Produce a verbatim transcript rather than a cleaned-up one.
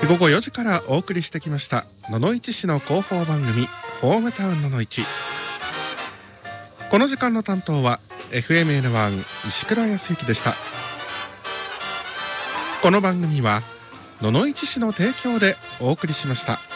午後よじからお送りしてきました野々市市の広報番組ホームタウン野々市。この時間の担当は エフエムエヌワン 石倉康之でした。この番組は野々市市の提供でお送りしました。